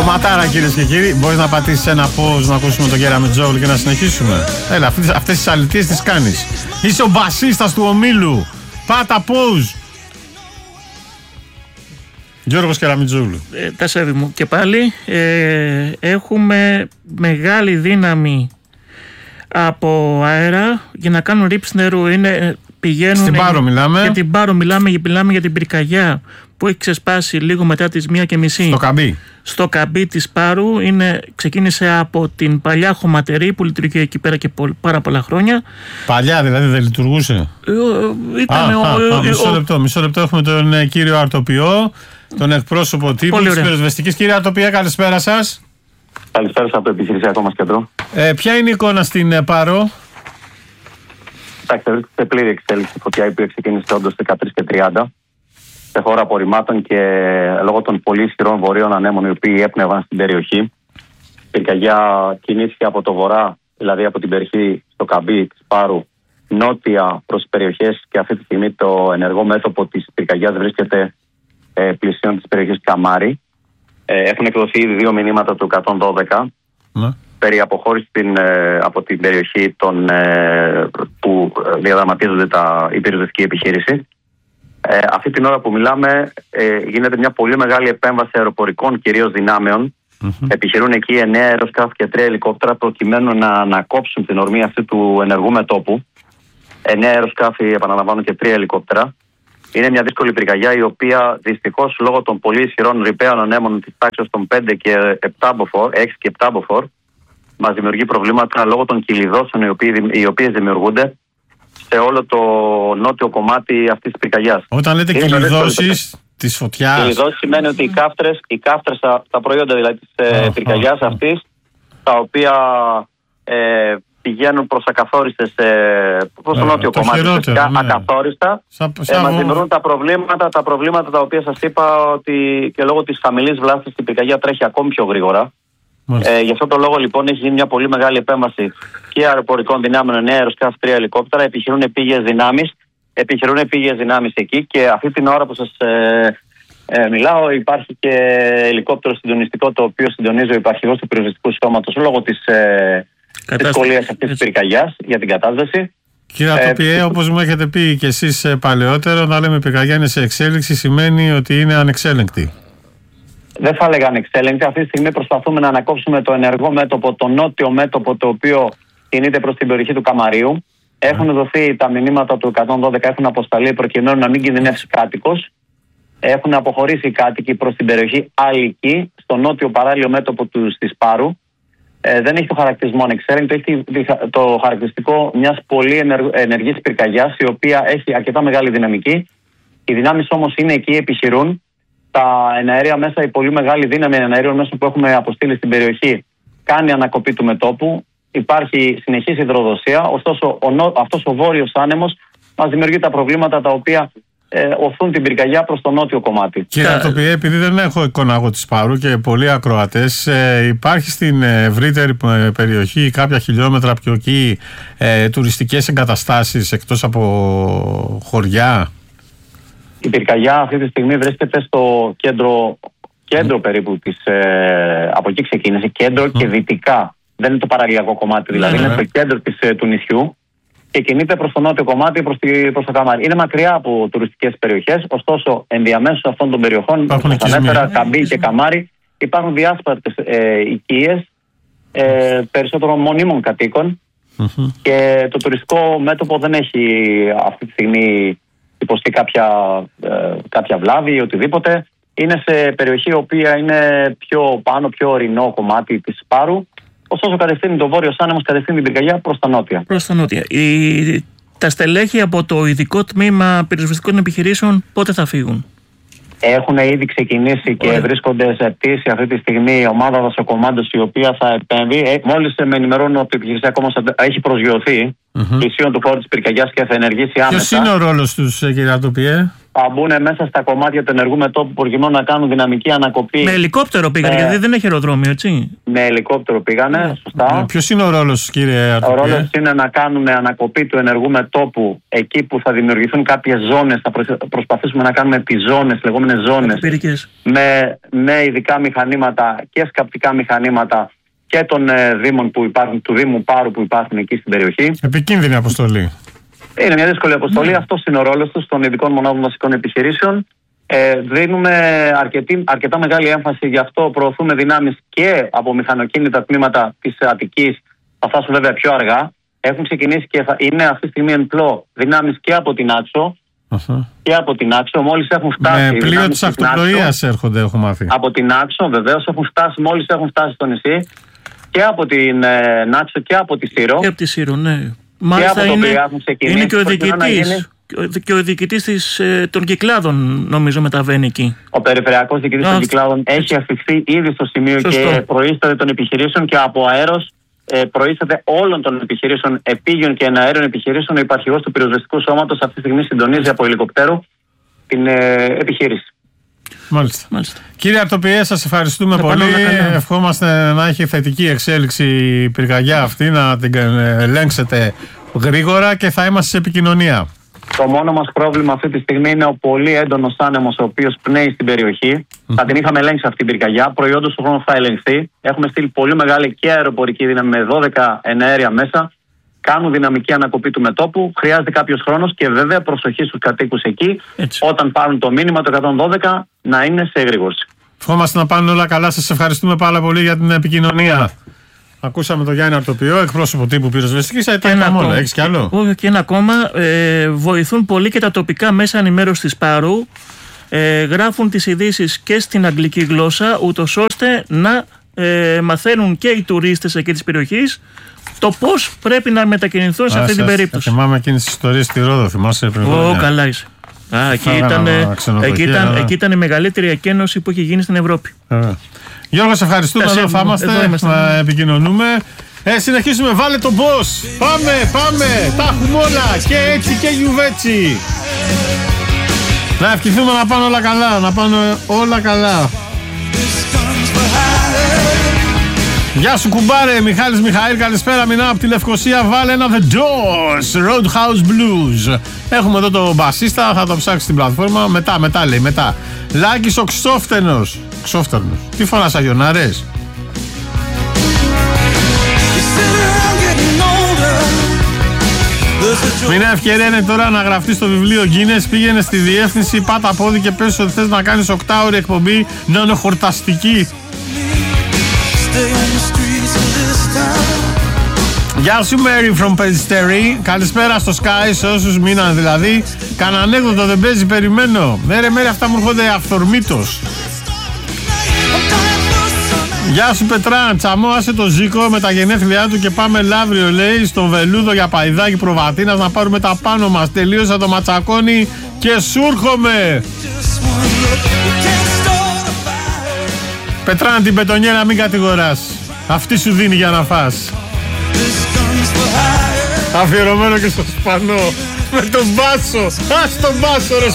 Κομματάρα, κυρίες και κύριοι. Μπορείς να πατήσεις ένα pause να ακούσουμε τον Κεραμετζόγλου και να συνεχίσουμε? Έλα, αυτές τις αλητίες τις κάνεις. Είσαι ο μπασίστας του ομίλου. Πάτα pause. Γιώργος Κεραμετζόγλου. Τάσσερι μου. Και πάλι έχουμε μεγάλη δύναμη από αέρα για να κάνουν ρήψη νερού. Πηγαίνουν στην Πάρο μιλάμε. Για την Πάρο μιλάμε για την πυρκαγιά που έχει ξεσπάσει λίγο μετά τις 1:30. Στο Καμπί. Στο Καμπί της Πάρου. Ξεκίνησε από την παλιά χωματερή που λειτουργεί εκεί πέρα και πάρα πολλά χρόνια. Παλιά δηλαδή δεν λειτουργούσε? Μισό λεπτό. Έχουμε τον κύριο Αρτοπιό, τον εκπρόσωπο τύπου της πυροσβεστικής. Κύριε Αρτοπιέ, καλησπέρα σας. Καλησπέρα από το επιχειρησιακό μας κέντρο. Ποια είναι η εικόνα στην Πάρο? Εντάξει, βρίσκεται σε πλήρη εξέλιξη η φωτιά, η οποία ξεκίνησε όντως 13:30 σε χώρα απορριμμάτων και λόγω των πολύ ισχυρών βορείων ανέμων οι οποίοι έπνευαν στην περιοχή. Η πυρκαγιά κινήθηκε από το βορρά, δηλαδή από την περιοχή στο Καμπί της Πάρου, νότια προς περιοχές, και αυτή τη στιγμή το ενεργό μέτωπο της πυρκαγιάς βρίσκεται πλησίον της περιοχής Καμάρι. Έχουν εκδοθεί ήδη 2 μηνύματα του 112 περί αποχώρηση από την περιοχή που διαδραματίζονται η πυροσβεστική επιχείρηση. Αυτή την ώρα που μιλάμε γίνεται μια πολύ μεγάλη επέμβαση αεροπορικών κυρίως δυνάμεων. Επιχειρούν εκεί 9 αεροσκάφη και 3 ελικόπτερα προκειμένου να ανακόψουν την ορμή αυτή του ενεργού μετώπου. 9 αεροσκάφη, επαναλαμβάνω, και 3 ελικόπτερα. Είναι μια δύσκολη πυρκαγιά, η οποία δυστυχώς λόγω των πολύ ισχυρών ρηπαίων ανέμων της τάξης των 5 και 7 μποφόρ, 6 και 7 μποφόρ, μας δημιουργεί προβλήματα λόγω των κυλιδώσεων οι οποίες δημιουργούνται σε όλο το νότιο κομμάτι αυτής της πυρκαγιάς. Όταν λέτε κυλιδώσεις της φωτιάς... Κυλιδώσεις σημαίνει ότι οι κάφτρες, τα προϊόντα δηλαδή της πυρκαγιάς αυτής, τα οποία πηγαίνουν προς ακαθόριστες, προς το νότιο κομμάτι, ακαθόριστα, μας δημιουργούν τα προβλήματα τα οποία σας είπα ότι και λόγω της χαμηλής βλάστησης η πυρκαγιά τρέχει ακόμη πιο γρήγορα. Γι' αυτό το λόγο λοιπόν έχει γίνει μια πολύ μεγάλη επέμβαση και αεροπορικών δυνάμεων, 9 αεροσκάφη, 3 ελικόπτερα, επιχειρούν επίγειες δυνάμεις εκεί, και αυτή την ώρα που σας μιλάω υπάρχει και ελικόπτερο συντονιστικό, το οποίο συντονίζει ο υπαρχηγός του πυροσβεστικού σώματος λόγω της δυσκολίας αυτής της πυρκαγιάς για την κατάσταση. Κύριε Αρτοπιέ, όπως μου έχετε πει και εσείς παλαιότερο, να λέμε πυρκαγιά είναι σε εξέλιξη σημαίνει ότι είναι ανεξέλεγκτη. Δεν θα έλεγα ανεξέλεγκτη. Αυτή τη στιγμή προσπαθούμε να ανακόψουμε το ενεργό μέτωπο, το νότιο μέτωπο, το οποίο κινείται προς την περιοχή του Καμαρίου. Έχουν δοθεί τα μηνύματα του 112, έχουν αποσταλεί προκειμένου να μην κινδυνεύσει κάτοικος. Έχουν αποχωρήσει οι κάτοικοι προς την περιοχή Αλική, στο νότιο παράλληλο μέτωπο της Πάρου. Δεν έχει το χαρακτηρισμό ανεξέλεγκτη, έχει το χαρακτηριστικό μιας πολύ ενεργής πυρκαγιάς, η οποία έχει αρκετά μεγάλη δυναμική. Οι δυνάμεις όμως είναι εκεί, επιχειρούν. Τα εναέρια μέσα, η πολύ μεγάλη δύναμη εναέριων μέσων που έχουμε αποστείλει στην περιοχή, κάνει ανακοπή του μετώπου. Υπάρχει συνεχής υδροδοσία. Ωστόσο, αυτός ο βόρειος άνεμος μας δημιουργεί τα προβλήματα τα οποία οθούν την πυρκαγιά προς το νότιο κομμάτι. Κύριε Αρτοπιέ, επειδή δεν έχω εικόνα εγώ της Πάρου και πολλοί ακροατές, υπάρχει στην ευρύτερη περιοχή, κάποια χιλιόμετρα πιο εκεί, τουριστικές εγκαταστάσεις εκτός από χωριά? Η πυρκαγιά αυτή τη στιγμή βρίσκεται στο κέντρο περίπου από εκεί ξεκίνησε, κέντρο και δυτικά. Δεν είναι το παραλιακό κομμάτι, δηλαδή είναι στο κέντρο του νησιού και κινείται προς το νότιο κομμάτι, προς το Καμάρι. Είναι μακριά από τουριστικές περιοχές, ωστόσο ενδιαμέσως αυτών των περιοχών, όπως σας ανέφερα, Καμπί και Καμάρι, υπάρχουν διάσπαρτες οικίες περισσότερων μονίμων κατοίκων και το τουριστικό μέτωπο δεν έχει αυτή τη στιγμή υποστεί κάποια βλάβη ή οτιδήποτε. Είναι σε περιοχή η οποία είναι πιο πάνω, πιο ορεινό κομμάτι της Πάρου. Ωστόσο, κατευθύνει το βόρειος άνεμος, κατευθύνει την πυρκαγιά προς τα νότια. Προς τα νότια. Τα στελέχη από το ειδικό τμήμα πυροσβεστικών επιχειρήσεων πότε θα φύγουν? Έχουν ήδη ξεκινήσει και βρίσκονται σε πτήση αυτή τη στιγμή η ομάδα δασοκομάντωση, η οποία θα επέμβει. Μόλις με ενημερώνουν ότι το επιχειρησιακό μας έχει προσγειωθεί πλησίων του φόρου της πυρκαγιάς και θα ενεργήσει άμεσα. Ποιος είναι ο ρόλος τους, κύριε Αρτοπιέ? Θα μπουν μέσα στα κομμάτια του ενεργού μετώπου προκειμένου να κάνουν δυναμική ανακοπή. Με ελικόπτερο πήγανε, γιατί δεν έχει αεροδρόμιο, έτσι. Με ελικόπτερο πήγανε, σωστά. Ποιος είναι ο ρόλος, κύριε Αρτοπιέ? Ο ρόλος είναι να κάνουν ανακοπή του ενεργού μετώπου εκεί που θα δημιουργηθούν κάποιες ζώνες. Θα προσπαθήσουμε να κάνουμε επιζώνες, λεγόμενες ζώνες. Με ειδικά μηχανήματα και σκαπτικά μηχανήματα και των δήμων που υπάρχουν, του Δήμου Πάρου που υπάρχουν εκεί στην περιοχή. Επικίνδυνη αποστολή. Είναι μια δύσκολη αποστολή. Αυτός είναι ο ρόλος τους των ειδικών μονάδων βασικών επιχειρήσεων. Δίνουμε αρκετά μεγάλη έμφαση, γι' αυτό προωθούμε δυνάμεις και από μηχανοκίνητα τμήματα της Αττικής. Θα φτάσουν βέβαια πιο αργά. Έχουν ξεκινήσει και είναι αυτή τη στιγμή εν πλώ δυνάμεις και από την Άξο. Και από την Άξο, μόλις έχουν φτάσει. Με πλοίο της αυτοπλοείας έρχονται, έχω μάθει. Από την Άξο, βεβαίως, μόλις έχουν φτάσει στο νησί. Και από την Άξο και από τη Σύρο. Και από τη Σύρο, ναι. Μάλιστα είναι και ο διοικητής των Κυκλάδων, νομίζω, μεταβαίνει εκεί. Ο περιφερειακός διοικητής των Κυκλάδων έχει αφιχθεί ήδη στο σημείο. Σωστό. Και προείσταται των επιχειρήσεων και από αέρος προείσταται όλων των επιχειρήσεων, επίγειων και εναέριων επιχειρήσεων. Ο υπαρχηγός του πυροσβεστικού σώματος αυτή τη στιγμή συντονίζει από ελικοπτέρου την επιχείρηση. Μάλιστα. Κύριε Αρτοπιέ, σας ευχαριστούμε πολύ. Ευχόμαστε να έχει θετική εξέλιξη η πυρκαγιά αυτή, να την ελέγξετε γρήγορα και θα είμαστε σε επικοινωνία. Το μόνο μας πρόβλημα αυτή τη στιγμή είναι ο πολύ έντονος άνεμος ο οποίος πνέει στην περιοχή. Θα την είχαμε ελέγξει αυτή την πυρκαγιά. Προϊόντος του χρόνου θα ελεγχθεί. Έχουμε στείλει πολύ μεγάλη και αεροπορική δύναμη με 12 εναέρια μέσα. Κάνουν δυναμική ανακοπή του μετώπου. Χρειάζεται κάποιος χρόνος και βέβαια προσοχή στους κατοίκους εκεί. Έτσι. Όταν πάρουν το μήνυμα το 112 να είναι σε εγρήγορση. Ευχόμαστε να πάνε όλα καλά. Σας ευχαριστούμε πάρα πολύ για την επικοινωνία. Ακούσαμε τον Γιάννη Αρτοπιό, εκπρόσωπο τύπου πυροσβεστικής. Έχεις κι άλλο? Όχι, και ένα ακόμα. Βοηθούν πολύ και τα τοπικά μέσα ενημέρωσης της Πάρου. Γράφουν τις ειδήσεις και στην αγγλική γλώσσα, ούτως ώστε να μαθαίνουν και οι τουρίστες εκεί της περιοχής το πώς πρέπει να μετακινηθούν σε αυτή την περίπτωση. Θυμάμαι εκείνες τις ιστορίες στη Ρόδο, θυμάσαι πριν? Καλά είσαι. Εκεί ήταν η μεγαλύτερη εκένωση που έχει γίνει στην Ευρώπη. Γιώργο, σε ευχαριστούμε. Εδώ θα είμαστε, να επικοινωνούμε. Συνεχίσουμε, βάλε τον boss. Πάμε, τα έχουμε όλα. Και έτσι και γιουβέτσι. Να ευχηθούμε να πάνε όλα καλά, Γεια σου κουμπάρε, Μιχάλης Μιχαήλ, καλησπέρα, μηνά από τη Λευκοσία. Βάλε ένα The Doors, Roadhouse Blues. Έχουμε εδώ το μπασίστα, θα το ψάξει στην πλατφόρμα. Μετά λέει. Λάκης ο Ξόφτενος. Τι φωνάς αγιονάρες? Μια ευκαιρία είναι τώρα να γραφτεί στο βιβλίο Guinness. Πήγαινε στη διεύθυνση, πάτα πόδι και πες ότι θες να κάνεις 8ωρη εκπομπή να είναι χορταστική. Γεια σου Mary from Peristeri. Καλησπέρα στο Sky, σε όσους μείναν δηλαδή. Κανένα ανέκδοτο δεν παίζει, περιμένω. Μέρε αυτά μου έρχονται αυθορμήτως. Γεια σου Πετράν, τσαμό, άσε το Ζήκο με τα γενέθλιά του και πάμε Λαύριο, λέει, στον Βελούδο για παϊδάκι Προβατίνας να πάρουμε τα πάνω μας. Τελείωσα το ματσακόνι και σούρχομαι. Πετράν, την πετονιέρα μην κατηγοράς. Αυτή σου δίνει για να φας. Αφιερωμένο και στο Σπανό. Με τον μπάσο. Ας τον μπάσο ρε